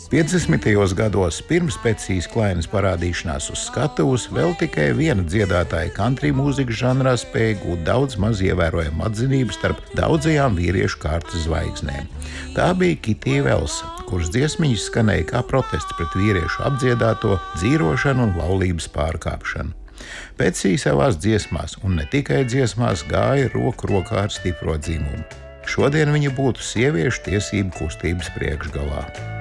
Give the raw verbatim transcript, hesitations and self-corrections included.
piecdesmitajos gados pirms Petsijas Klainas parādīšanās uz skatuves vēl tikai viena dziedātāja country mūzikas žanrā spēja gūt daudz maz ievērojamu atzinību starp daudzajām vīriešu kārtas zvaigznēm. Tā bija Kitija Velsa, kuras dziesmiņas skanēja kā protests pret vīriešu apdziedāto dzīrošanu un laulības pārkāpšanu. Petsija savās dziesmās, un ne tikai dziesmās, gāja roku rokā ar stipro dzimumu. Šodien viņa būtu sieviešu tiesību kustības priekšgalā.